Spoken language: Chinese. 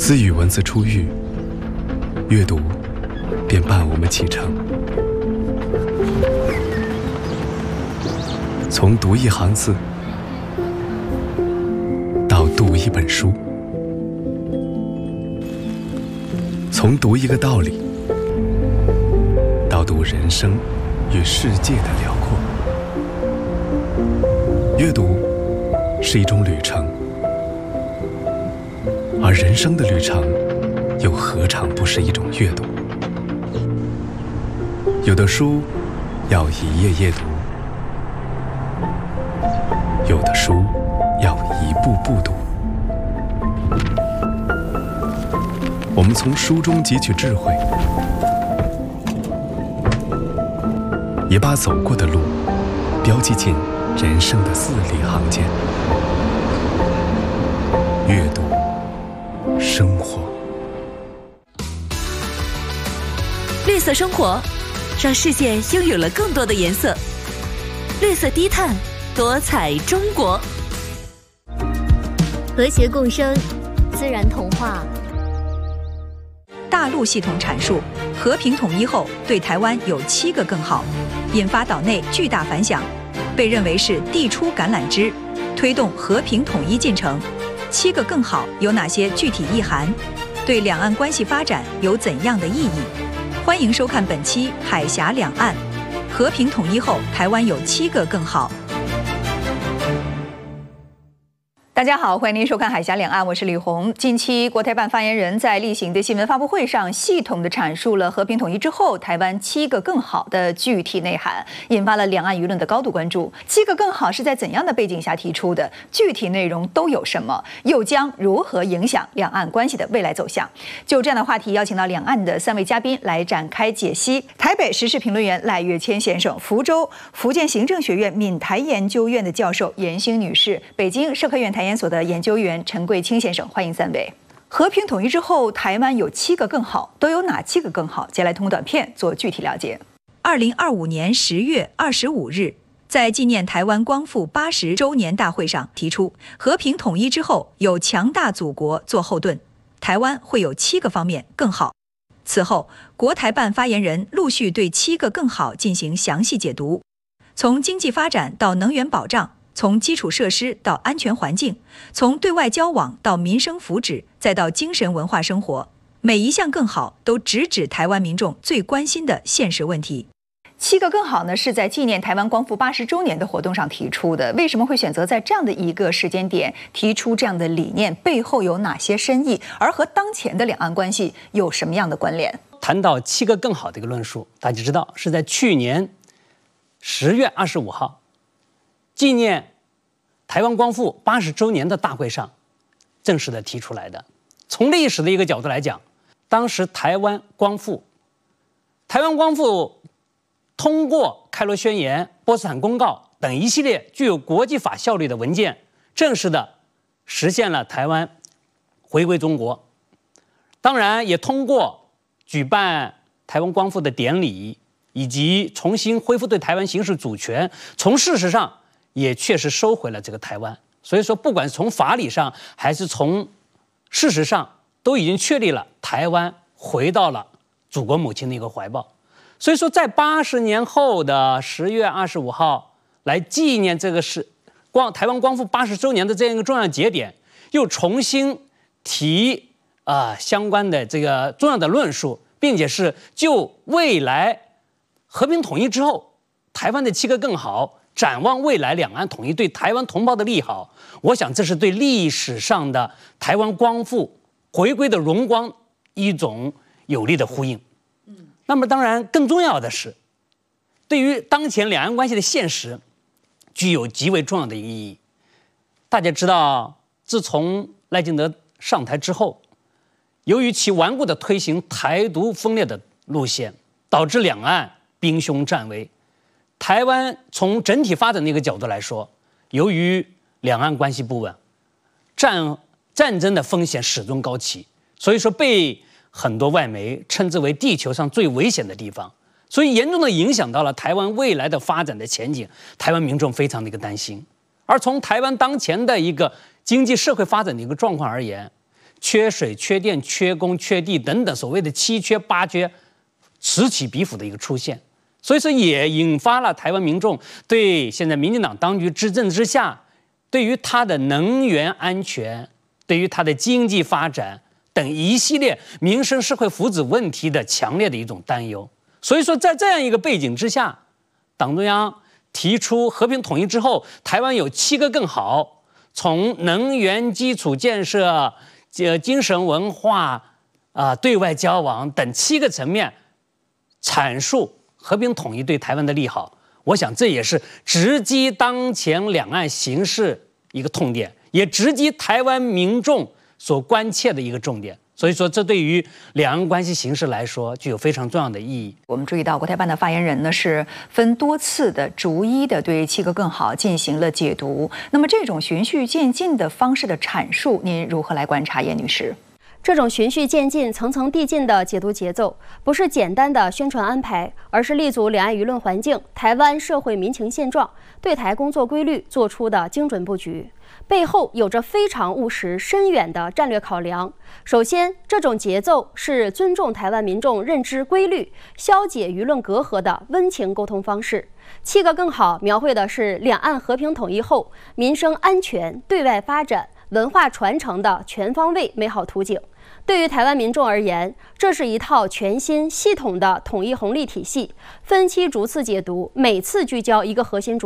自语文字出狱，阅读便伴我们启程。从读一行字，到读一本书；从读一个道理，到读人生与世界的辽阔。阅读是一种旅程，而人生的旅程又何尝不是一种阅读？有的书要一页页读，有的书要一步步读。我们从书中汲取智慧，也把走过的路标记进人生的字里行间。阅读生活， 绿色生活，让世界拥有了更多的颜色。绿色低碳，多彩中国。 和谐共生，自然同化。 大陆系统阐述，和平统一后对台湾有7个更好，引发岛内巨大反响，被认为是递出橄榄枝，推动和平统一进程。7个更好有哪些具体意涵？对两岸关系发展有怎样的意义？欢迎收看本期《海峡两岸》，和平统一后，台湾有7个更好。大家好，欢迎您收看《海峡两岸》，我是李红。近期，国台办发言人在例行的新闻发布会上，系统地阐述了和平统一之后台湾7个更好的具体内涵，引发了两岸舆论的高度关注。7个更好是在怎样的背景下提出的？具体内容都有什么？又将如何影响两岸关系的未来走向？就这样的话题，邀请到两岸的3位嘉宾来展开解析。台北时事评论员赖岳谦先生，福州福建行政学院闽台研究院的教授严欣女士，北京社科院台研所的研究员陈桂清先生，欢迎3位。和平统一之后，台湾有7个更好，都有哪7个更好？接下来通过短片做具体了解。2025年10月25日，在纪念台湾光复80周年大会上提出，和平统一之后有强大祖国做后盾，台湾会有7个方面更好。此后，国台办发言人陆续对7个更好进行详细解读，从经济发展到能源保障，从基础设施到安全环境，从对外交往到民生福祉，再到精神文化生活，每一项更好都直指台湾民众最关心的现实问题。7个更好呢，是在纪念台湾光复80周年的活动上提出的。为什么会选择在这样的一个时间点提出这样的理念？背后有哪些深意？而和当前的两岸关系有什么样的关联？ 谈到7个更好的一个论述，大家知道是在去年10月25号纪念台湾光复80周年的大会上正式的提出来的。从历史的一个角度来讲，当时台湾光复通过开罗宣言、波茨坦公告等一系列具有国际法效力的文件，正式的实现了台湾回归中国。当然也通过举办台湾光复的典礼，以及重新恢复对台湾行使主权，从事实上也确实收回了这个台湾。所以说，不管是从法理上还是从事实上，都已经确立了台湾回到了祖国母亲的一个怀抱。所以说，在80年后的10月25号来纪念这个台湾光复80周年的这样一个重要节点，又重新提相关的这个重要的论述，并且是就未来和平统一之后台湾的7个更好，展望未来两岸统一对台湾同胞的利好，我想这是对历史上的台湾光复回归的荣光一种有力的呼应。那么当然更重要的是，对于当前两岸关系的现实具有极为重要的一个意义。大家知道，自从赖清德上台之后，由于其顽固的推行台独分裂的路线，导致两岸兵凶战危。台湾从整体发展的一个角度来说，由于两岸关系不稳，战争的风险始终高企，所以说被很多外媒称之为地球上最危险的地方，所以严重的影响到了台湾未来的发展的前景，台湾民众非常的一个担心。而从台湾当前的一个经济社会发展的一个状况而言， 缺水、缺电、缺工、缺地等等所谓的7缺8缺此起彼伏的一个出现，所以说也引发了台湾民众对现在民进党当局执政之下，对于它的能源安全、对于它的经济发展等一系列民生社会福祉问题的强烈的一种担忧。所以说在这样一个背景之下，党中央提出和平统一之后，台湾有7个更好，从能源基础建设、精神文化、对外交往等7个层面阐述和平统一对台湾的利好。我想这也是直击当前两岸形势一个痛点，也直击台湾民众所关切的一个重点。所以说，这对于两岸关系形势来说具有非常重要的意义。 我们注意到，国台办的发言人呢是分多次的逐一的对7个更好进行了解读。那么这种循序渐进的方式的阐述，您如何来观察，叶女士？ 这种循序渐进、层层递进的解读节奏，不是简单的宣传安排，而是立足两岸舆论环境、台湾社会民情现状、对台工作规律做出的精准布局，背后有着非常务实、深远的战略考量。首先，这种节奏是尊重台湾民众认知规律、消解舆论隔阂的温情沟通方式。7个更好描绘的是两岸和平统一后民生安全、对外发展、文化传承的全方位美好图景。对于台湾民众而言，这是一套全新系统的统一红利体系，分期逐次解读，每次聚焦一个核心主